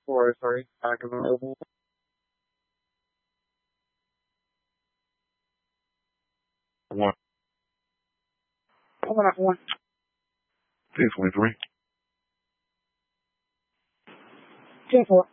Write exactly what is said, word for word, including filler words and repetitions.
Four, sorry, back in the mobile. One. One, one. Two, twenty-three. Two, four.